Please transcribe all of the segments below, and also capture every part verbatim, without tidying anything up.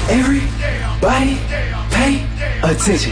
Everybody pay attention.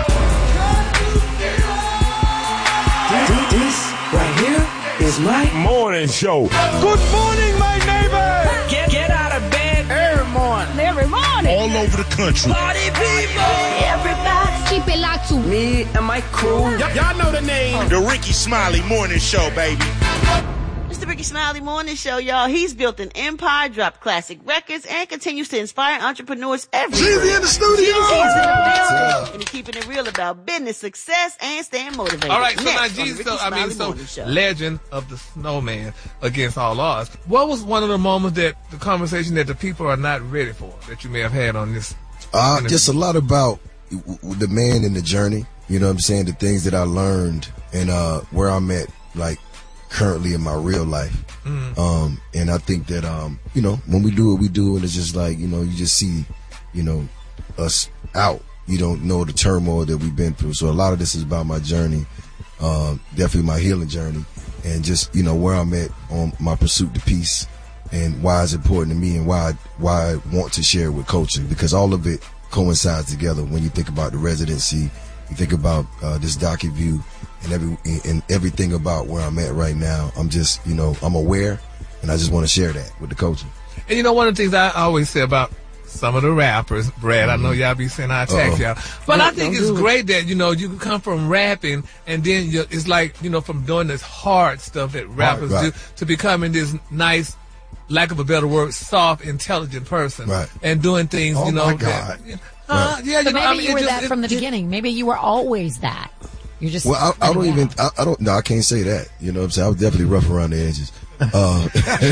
This right here is my morning show. Good morning, my neighbor. Get, get out of bed every morning. Every morning. All over the country. Party people. Everybody. Keep it locked to me and my crew. Y- y'all know the name. The Ricky Smiley Morning Show, baby. It's the Ricky Smiley Morning Show, y'all. He's built an empire, dropped classic records, and continues to inspire entrepreneurs everywhere. Jeezy in the studio. Jeezy's in the building. And he's keeping it real about business, success, and staying motivated. All right, so Next now on the Jesus, Ricky so, I mean, Smiley so Morning Show. legend of the snowman against all odds. What was one of the moments that the conversation that the people are not ready for that you may have had on this? Uh, just a lot about the man and the journey. You know what I'm saying? The things that I learned and uh, where I'm at, like currently in my real life. Mm. Um, and I think that, um, you know, when we do what we do, and it's just like, you know, you just see, you know, us out. You don't know the turmoil that we've been through. So a lot of this is about my journey, uh, definitely my healing journey, and just, you know, where I'm at on my pursuit to peace and why it's important to me and why I, why I want to share it with culture, because all of it coincides together when you think about the residency, you think about uh, this docu-view, and every and everything about where I'm at right now. I'm just, you know, I'm aware, and I just want to share that with the culture. And you know, one of the things I always say about some of the rappers, Brad, mm-hmm. I know y'all be saying I attack y'all, but no, I think it's great that, you know, you can come from rapping and then you, it's like, you know, from doing this hard stuff that rappers right, right. do to becoming this nice, lack of a better word, soft, intelligent person, right. and doing things, oh you know. My God. That, uh, right. yeah, you but know, maybe I mean, you were just, that it, from the it, beginning. Maybe you were always that. You're just well, I, I don't even. I, I don't. No, I can't say that. You know what I'm saying? I was definitely rough around the edges. Uh,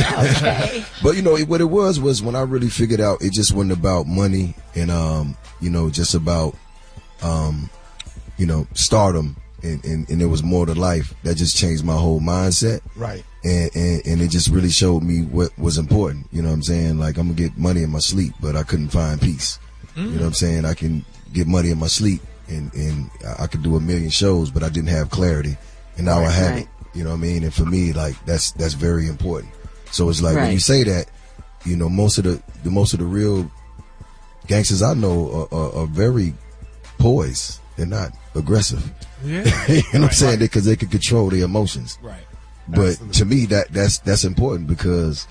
okay. But you know it, what it was was when I really figured out it just wasn't about money and um, you know, just about um, you know, stardom and, and, and it was more to life. That just changed my whole mindset. Right. And, and and it just really showed me what was important. You know what I'm saying? Like I'm gonna get money in my sleep, but I couldn't find peace. Mm. You know what I'm saying? I can get money in my sleep. And, and I could do a million shows, but I didn't have clarity, and now right, I have right. it. You know what I mean? And for me, like that's that's very important. So it's like right. when you say that, you know, most of the, the most of the real gangsters I know are, are, are very poised. They're not aggressive. Yeah, you know right, what I'm saying? Because they, they can control their emotions. Right. But Absolutely. to me, that that's that's important because,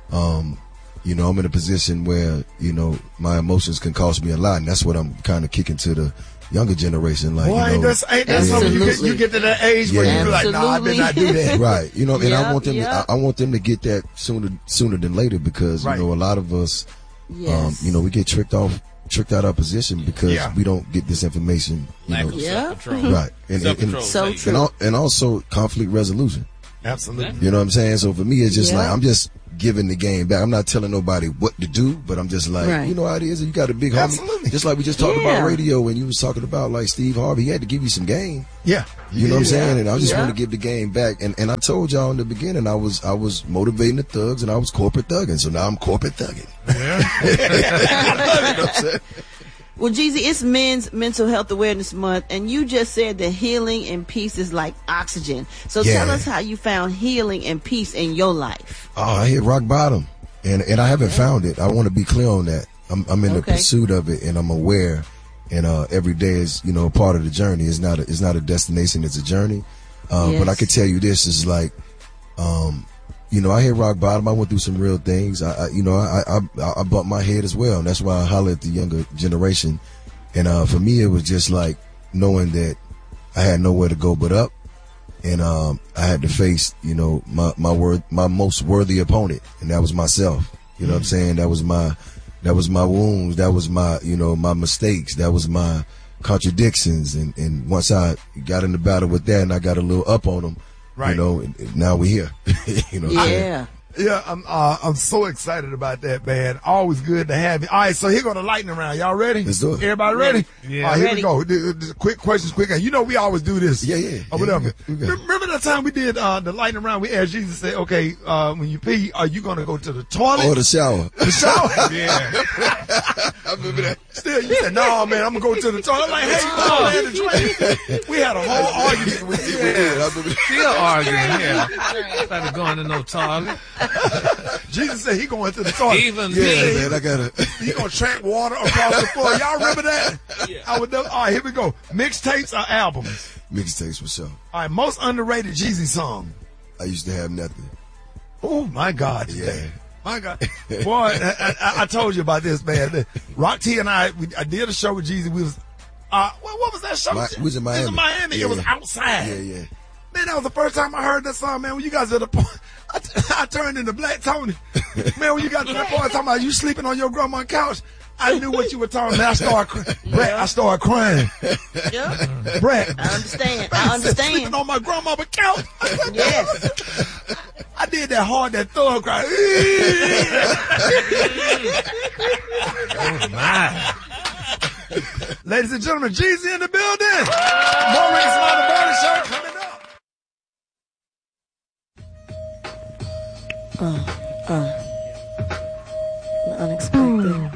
um, you know, I'm in a position where you know my emotions can cost me a lot, and that's what I'm kind of kicking to the younger generation, like, Boy, you know, ain't that's, ain't that something you get, you get to that age yeah, where you be like, nah, I better not do that. Right. You know, and yep, I want them yep. to, I, I want them to get that sooner, sooner than later because, right. you know, a lot of us, yes. um, you know, we get tricked off, tricked out our position because yeah. we don't get this information. You Lack know, of yeah. self-control. right. And, and, and, so true. and, al- and also conflict resolution. Absolutely. You know what I'm saying? So for me, it's just yeah. like, I'm just giving the game back. I'm not telling nobody what to do, but I'm just like, right. you know how it is. You got a big homie. Absolutely. Just like we just talked yeah. about radio when you was talking about like Steve Harvey. He had to give you some game. Yeah. You know what I'm saying? Yeah. And I just yeah. want to give the game back. And and I told y'all in the beginning I was I was motivating the thugs and I was corporate thugging. So now I'm corporate thugging. Yeah. I love it, you know what I'm saying? Well, Jeezy, it's Men's Mental Health Awareness Month, and you just said that healing and peace is like oxygen. So Yeah. tell us how you found healing and peace in your life. Oh, I hit rock bottom, and and I haven't found it. I want to be clear on that. I'm I'm in the Okay. pursuit of it, and I'm aware. And uh, every day is, you know, part of the journey. It's not a, it's not a destination. It's a journey. Uh, Yes. But I can tell you this is like, um, you know, I hit rock bottom. I went through some real things. I, I you know, I, I I bumped my head as well, and that's why I holler at the younger generation. And uh, for me, it was just like knowing that I had nowhere to go but up, and um, I had to face, you know, my my word, my most worthy opponent, and that was myself. You know what I'm saying? That was my that was my wounds. That was my, you know, my mistakes. That was my contradictions. And and once I got in the battle with that, and I got a little up on them. Right. You know, and, and now we're here. You know what I'm saying? Yeah. Yeah, I'm uh, I'm so excited about that, man. Always good to have you. All right, so here go the lightning round. Y'all ready? Let's do it. Everybody ready? Yeah. All right, here Ready. we go. D- d- Quick questions, quick. You know we always do this. Yeah, yeah. Or Yeah, whatever. we got- we got it. Remember the time we did uh, the lightning round? We asked Jesus to say, okay, uh, when you pee, are you going to go to the toilet? Or the shower. The shower? Yeah. I remember that. Still, you said, no, man, I'm going to go to the toilet. I'm like, hey, come on, man, the drink. We had a whole argument with you. Yeah, I remember that. Still arguing, yeah. Started going to no toilet. Jesus said he going to the toilet. Even Yeah, me. man, I gotta. He gonna track water across the floor. Y'all remember that? Yeah. I would. All right, here we go. Mixtapes or albums? Mixtapes for sure. All right, most underrated Jeezy song. I used to have nothing. Oh my God, today. Yeah. My God, boy, I, I, I told you about this, man. Rock T and I, we, I did a show with Jeezy. We was, uh, what, what was that show? My, we was in Miami. It was in Miami. Yeah. It was outside. Yeah, yeah. Man, that was the first time I heard that song, man. When you guys at the point, I, I turned into Black Tony. Man, when you got to that point talking about you sleeping on your grandma's couch, I knew what you were talking about. I started crying. Brett, I started crying. Yeah. Brett. I understand. I Sleeping understand. on my grandma's couch. Yes. I did that hard, that thug cry. Oh, my. Ladies and gentlemen, Jeezy in the building. More Ricky Smiley Morning Show coming up. Uh, uh, unexpected.